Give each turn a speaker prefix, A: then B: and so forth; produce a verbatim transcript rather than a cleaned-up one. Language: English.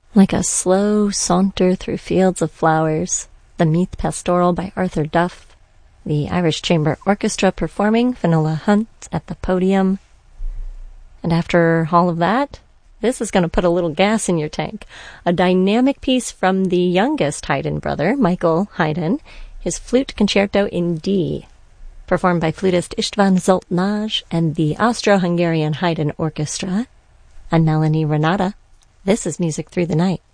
A: Like a slow saunter through fields of flowers, the Meath Pastoral by Arthur Duff, the Irish Chamber Orchestra performing Finola Hunt at the podium. And after all of that, this is going to put a little gas in your tank. A dynamic piece from the youngest Haydn brother, Michael Haydn, his Flute Concerto in D, performed by flutist István Zoltnaj and the Austro-Hungarian Haydn Orchestra. I'm Melanie Renata. This is Music Through the Night.